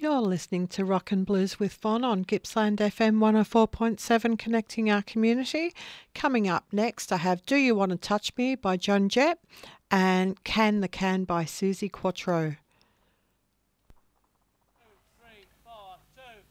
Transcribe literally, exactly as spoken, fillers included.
You're listening to Rock and Blues with Von on Gippsland F M one oh four point seven, connecting our community. Coming up next, I have Do You Want to Touch Me by Joan Jett and Can the Can by Suzi Quatro.